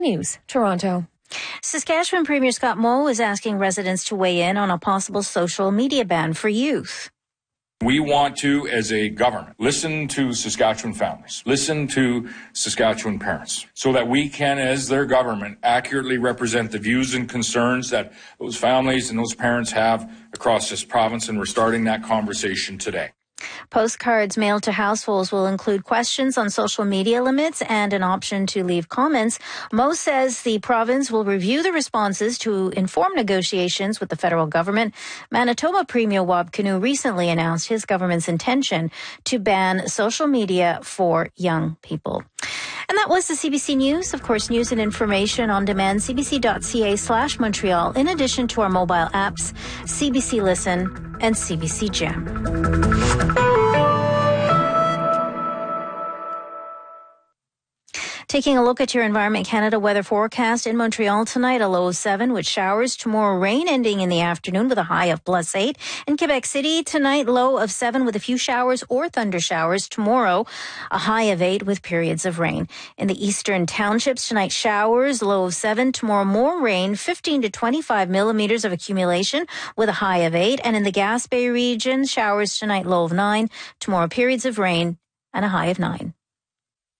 News, Toronto. Saskatchewan Premier Scott Moe is asking residents to weigh in on a possible social media ban for youth. We want to, as a government, listen to Saskatchewan families, listen to Saskatchewan parents, so that we can, as their government, accurately represent the views and concerns that those families and those parents have across this province, and we're starting that conversation today. Postcards mailed to households will include questions on social media limits and an option to leave comments. Moe says the province will review the responses to inform negotiations with the federal government. Manitoba Premier Wab Kinew recently announced his government's intention to ban social media for young people. And that was the CBC News. Of course, news and information on demand, cbc.ca/Montreal, in addition to our mobile apps, CBC Listen and CBC Gem. Taking a look at your Environment Canada weather forecast in Montreal tonight, a low of 7 with showers. Tomorrow, rain ending in the afternoon with a high of +8. In Quebec City tonight, low of 7 with a few showers or thunder showers. Tomorrow, a high of 8 with periods of rain. In the eastern townships tonight, showers, low of 7. Tomorrow, more rain, 15 to 25 millimeters of accumulation with a high of 8. And in the Gaspé region, showers tonight, low of 9. Tomorrow, periods of rain and a high of 9.